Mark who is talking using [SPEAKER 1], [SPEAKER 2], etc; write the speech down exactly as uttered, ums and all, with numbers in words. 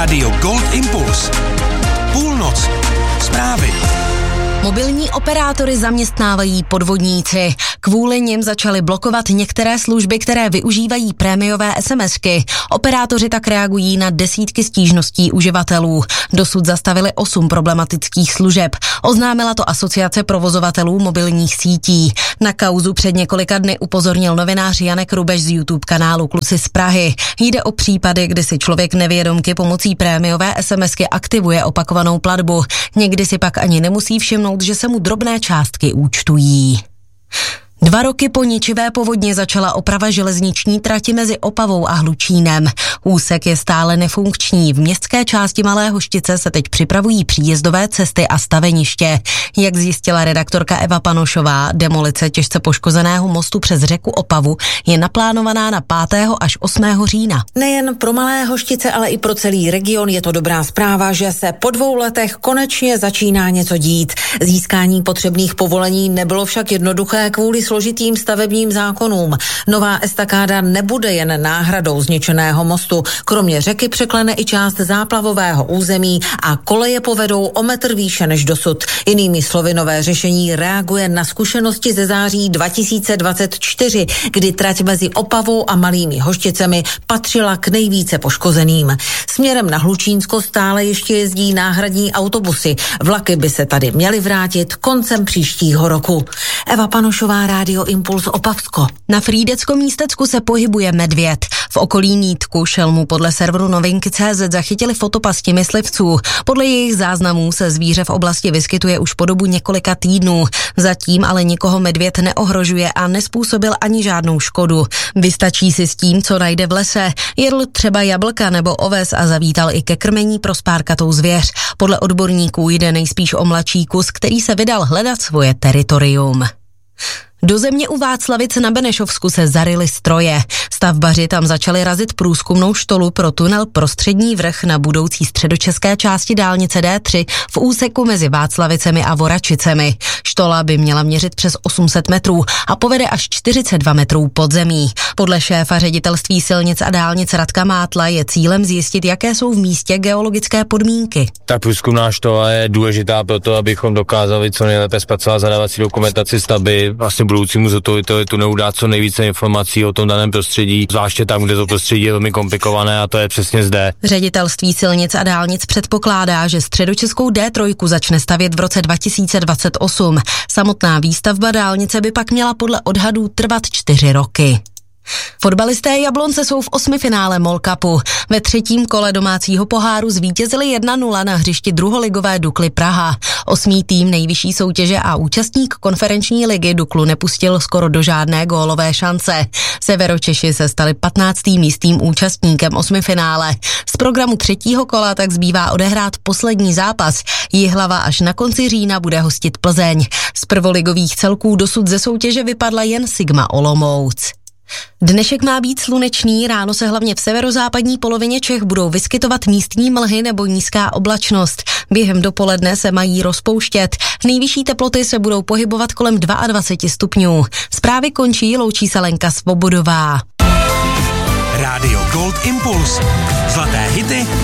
[SPEAKER 1] Rádio Gold Impuls. Půlnoc. Zprávy.
[SPEAKER 2] Mobilní operátory zaměstnávají podvodníci. Kvůli nim začali blokovat některé služby, které využívají prémiové SMSky. Operátoři tak reagují na desítky stížností uživatelů. Dosud zastavili osm problematických služeb. Oznámila to Asociace provozovatelů mobilních sítí. Na kauzu před několika dny upozornil novinář Janek Rubeš z YouTube kanálu Kluci z Prahy. Jde o případy, kdy si člověk nevědomky pomocí prémiové SMSky aktivuje opakovanou platbu. Někdy si pak ani nemusí všimnout, že se mu drobné částky účtují. Dva roky po ničivé povodně začala oprava železniční trati mezi Opavou a Hlučínem. Úsek je stále nefunkční. V městské části Malé Hoštice se teď připravují příjezdové cesty a staveniště. Jak zjistila redaktorka Eva Panošová, demolice těžce poškozeného mostu přes řeku Opavu je naplánovaná na pátého až osmého října.
[SPEAKER 3] Nejen pro Malé Hoštice, ale i pro celý region je to dobrá zpráva, že se po dvou letech konečně začíná něco dít. Získání potřebných povolení nebylo však jednoduché kvůli složitým stavebním zákonům. Nová estakáda nebude jen náhradou zničeného mostu. Kromě řeky překlene i část záplavového území a koleje povedou o metr výše než dosud. Jinými slovy, nové řešení reaguje na zkušenosti ze září dva tisíce dvacet čtyři, kdy trať mezi Opavou a Malými Hošticemi patřila k nejvíce poškozeným. Směrem na Hlučínsko stále ještě jezdí náhradní autobusy. Vlaky by se tady měly vrátit koncem příštího roku. Eva Panošová, Rádio Impuls, Opavsko.
[SPEAKER 2] Na Frýdeckom místecku se pohybuje medvěd. V okolí Nýtku šelmu podle serveru novinky tečka cé zet zachytili fotopasti myslivců. Podle jejich záznamů se zvíře v oblasti vyskytuje už po dobu několika týdnů. Zatím ale nikoho medvěd neohrožuje a nespůsobil ani žádnou škodu. Vystačí si s tím, co najde v lese. Jedl třeba jablka nebo oves a zavítal i ke krmení pro spárkatou zvěř. Podle odborníků jde nejspíš o mladší kus, který se vydal hledat svoje teritorium. Do země u Václavic na Benešovsku se zaryly stroje. Stavbaři tam začali razit průzkumnou štolu pro tunel Prostřední vrch na budoucí středočeské části dálnice D tři v úseku mezi Václavicemi a Voračicemi. Štola by měla měřit přes osm set metrů a povede až čtyřicet dva metrů pod zemí. Podle šéfa ředitelství silnic a dálnic Radka Mátla je cílem zjistit, jaké jsou v místě geologické podmínky.
[SPEAKER 4] Ta průzkumná štola je důležitá pro to, abychom dokázali co nejlépe zpracovat zadávací dokumentaci stavby, vlastně budoucímu zhotoviteli tunelu dát co nejvíce informací o tom daném prostředí, zvláště tam, kde to prostředí je velmi komplikované, a to je přesně zde.
[SPEAKER 2] Ředitelství silnic a dálnic předpokládá, že středočeskou D tři začne stavět v roce dva tisíce dvacet osm. Samotná výstavba dálnice by pak měla podle odhadů trvat čtyři roky. Fotbalisté Jablonce jsou v osmifinále MOL Cupu. Ve třetím kole domácího poháru zvítězili jedna nula na hřišti druholigové Dukly Praha. Osmý tým nejvyšší soutěže a účastník konferenční ligy Duklu nepustil skoro do žádné gólové šance. Severočeši se stali patnáctým místním účastníkem osmifinále. Z programu třetího kola tak zbývá odehrát poslední zápas. Jihlava až na konci října bude hostit Plzeň. Z prvoligových celků dosud ze soutěže vypadla jen Sigma Olomouc. Dnešek má být slunečný, ráno se hlavně v severozápadní polovině Čech budou vyskytovat místní mlhy nebo nízká oblačnost. Během dopoledne se mají rozpouštět. Nejvyšší teploty se budou pohybovat kolem dvacet dva stupňů. Zprávy končí, loučí se Lenka Svobodová.
[SPEAKER 1] Rádio Gold Impuls. Zlaté hity